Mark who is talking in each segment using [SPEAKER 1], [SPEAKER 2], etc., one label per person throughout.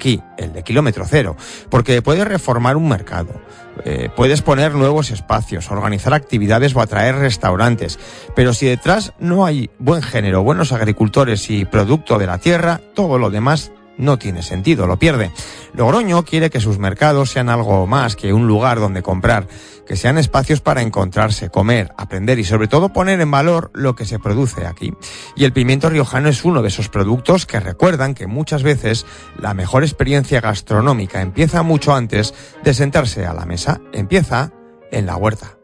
[SPEAKER 1] aquí, el de kilómetro cero, porque puedes reformar un mercado, puedes poner nuevos espacios, organizar actividades o atraer restaurantes, pero si detrás no hay buen género, buenos agricultores y producto de la tierra, todo lo demás no tiene sentido, lo pierde. Logroño quiere que sus mercados sean algo más que un lugar donde comprar, que sean espacios para encontrarse, comer, aprender y sobre todo poner en valor lo que se produce aquí. Y el pimiento riojano es uno de esos productos que recuerdan que muchas veces la mejor experiencia gastronómica empieza mucho antes de sentarse a la mesa, empieza en la huerta.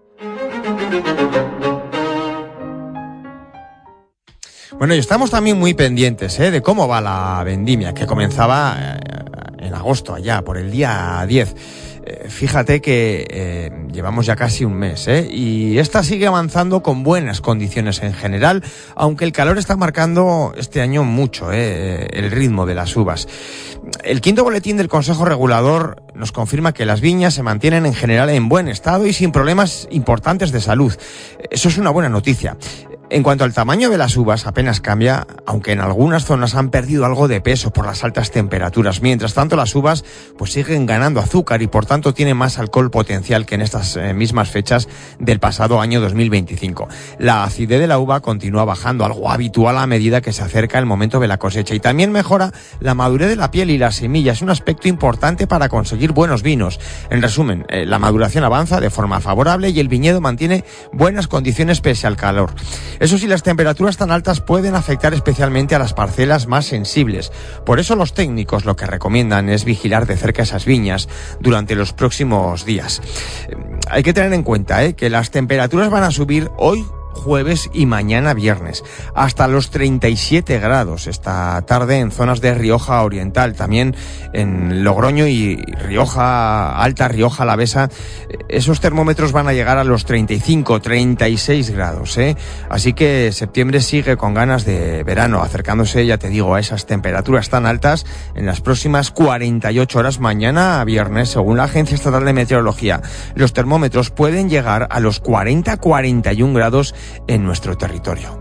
[SPEAKER 1] Bueno, y estamos también muy pendientes de cómo va la vendimia, que comenzaba en agosto, allá por el día 10. Fíjate que llevamos ya casi un mes, y esta sigue avanzando con buenas condiciones en general, aunque el calor está marcando este año mucho el ritmo de las uvas. El quinto boletín del Consejo Regulador nos confirma que las viñas se mantienen en general en buen estado y sin problemas importantes de salud. Eso es una buena noticia. En cuanto al tamaño de las uvas, apenas cambia, aunque en algunas zonas han perdido algo de peso por las altas temperaturas. Mientras tanto, las uvas pues siguen ganando azúcar y por tanto tienen más alcohol potencial que en estas mismas fechas del pasado año 2025. La acidez de la uva continúa bajando, algo habitual a medida que se acerca el momento de la cosecha. Y también mejora la madurez de la piel y las semillas, un aspecto importante para conseguir buenos vinos. En resumen, la maduración avanza de forma favorable y el viñedo mantiene buenas condiciones pese al calor. Eso sí, las temperaturas tan altas pueden afectar especialmente a las parcelas más sensibles. Por eso los técnicos lo que recomiendan es vigilar de cerca esas viñas durante los próximos días. Hay que tener en cuenta que las temperaturas van a subir hoy, jueves y mañana viernes, hasta los 37 grados esta tarde en zonas de Rioja Oriental, también en Logroño y Rioja Alta, Rioja Alavesa. Esos termómetros van a llegar a los 35, 36 grados, Así que septiembre sigue con ganas de verano, acercándose, ya te digo, a esas temperaturas tan altas en las próximas 48 horas, mañana a viernes, según la Agencia Estatal de Meteorología. Los termómetros pueden llegar a los 40-41 grados en nuestro territorio.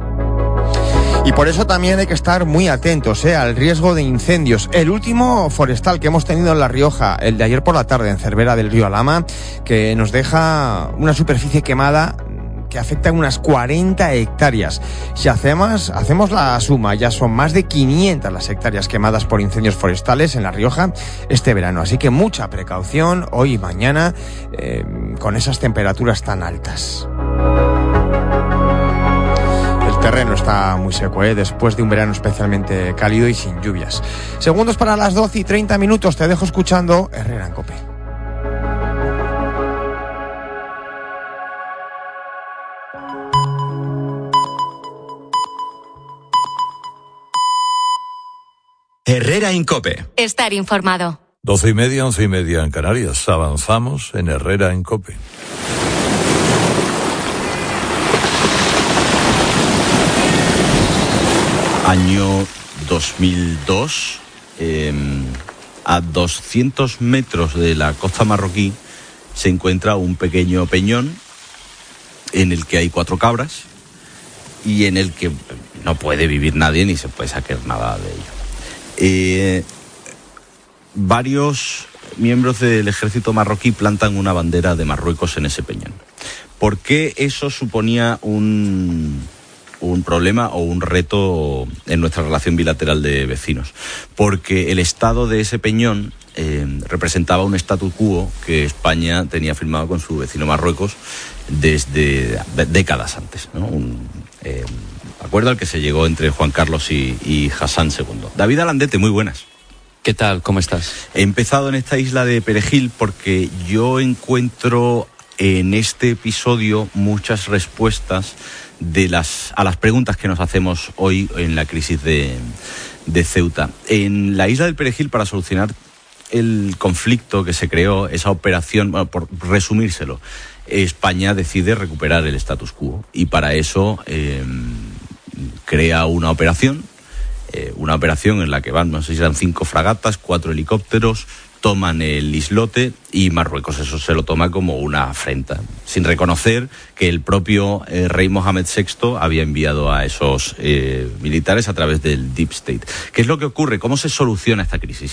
[SPEAKER 1] Y por eso también hay que estar muy atentos al riesgo de incendios. El último forestal que hemos tenido en La Rioja, el de ayer por la tarde en Cervera del Río Alhama, que nos deja una superficie quemada que afecta a unas 40 hectáreas. Si hacemos la suma, ya son más de 500 las hectáreas quemadas por incendios forestales en La Rioja este verano. Así que mucha precaución hoy y mañana con esas temperaturas tan altas. El terreno está muy seco, después de un verano especialmente cálido y sin lluvias. Segundos para las 12:30. Te dejo escuchando Herrera en COPE.
[SPEAKER 2] Herrera en COPE.
[SPEAKER 3] Estar informado.
[SPEAKER 4] 12:30, 11:30 en Canarias. Avanzamos en Herrera en COPE.
[SPEAKER 5] Año 2002, a 200 metros de la costa marroquí se encuentra un pequeño peñón en el que hay 4 cabras y en el que no puede vivir nadie ni se puede sacar nada de ello. Varios miembros del ejército marroquí plantan una bandera de Marruecos en ese peñón. ¿Por qué eso suponía un problema o un reto en nuestra relación bilateral de vecinos? Porque el estado de ese peñón representaba un statu quo que España tenía firmado con su vecino Marruecos desde décadas antes, ¿no? Un acuerdo al que se llegó entre Juan Carlos y Hassan II. David Alandete, muy buenas.
[SPEAKER 6] ¿Qué tal? ¿Cómo estás?
[SPEAKER 5] He empezado en esta isla de Perejil porque yo encuentro en este episodio muchas respuestas a las preguntas que nos hacemos hoy en la crisis de Ceuta. En la isla del Perejil, para solucionar el conflicto que se creó, esa operación, bueno, por resumírselo, España decide recuperar el status quo y para eso crea una operación en la que van, no sé si eran 5 fragatas, 4 helicópteros, toman el islote y Marruecos eso se lo toma como una afrenta, sin reconocer que el propio rey Mohamed VI había enviado a esos militares a través del Deep State. ¿Qué es lo que ocurre? ¿Cómo se soluciona esta crisis?